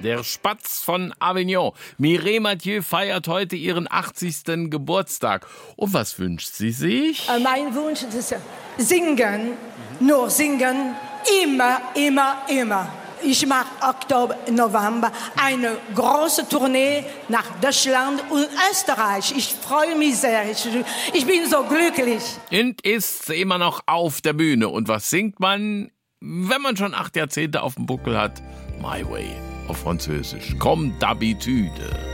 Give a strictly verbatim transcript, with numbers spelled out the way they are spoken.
der Spatz von Avignon. Mireille Mathieu feiert heute ihren achtzigsten Geburtstag. Und was wünscht sie sich? Äh, mein Wunsch ist singen, nur singen, immer, immer, immer. Ich mache Oktober, November eine große Tournee nach Deutschland und Österreich. Ich freue mich sehr. Ich, ich bin so glücklich. Und ist immer noch auf der Bühne. Und was singt man, wenn man schon acht Jahrzehnte auf dem Buckel hat? My Way auf Französisch. Comme d'habitude.